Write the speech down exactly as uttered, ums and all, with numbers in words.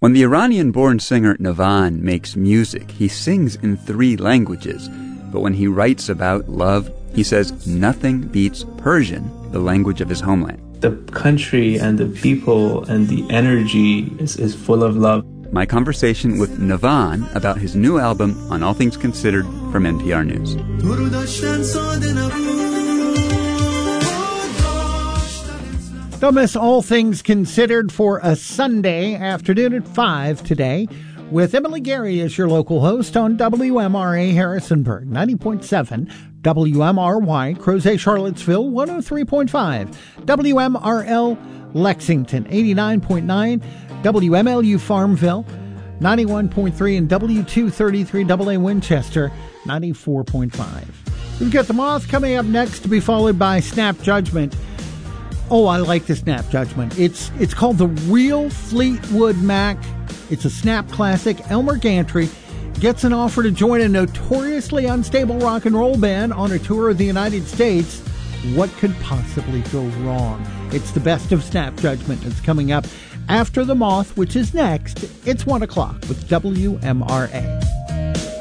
When the Iranian-born singer Navan makes music, he sings in three languages. But when he writes about love, he says nothing beats Persian, the language of his homeland. The country and the people and the energy is, is full of love. My conversation with Navan about his new album, On All Things Considered, from N P R News. Don't miss All Things Considered for a Sunday afternoon at five today with Emily Gary as your local host on W M R A Harrisonburg, ninety point seven, W M R Y Crozet Charlottesville, one oh three point five, W M R L Lexington, eighty-nine point nine, W M L U Farmville, ninety-one point three, and W two thirty-three A A Winchester, ninety-four point five. We've got The Moth coming up next to be followed by Snap Judgment. Oh, I like the Snap Judgment. It's it's called The Real Fleetwood Mac. It's a Snap classic. Elmer Gantry gets an offer to join a notoriously unstable rock and roll band on a tour of the United States. What could possibly go wrong? It's the best of Snap Judgment. It's coming up after The Moth, which is next. It's one o'clock with W M R A.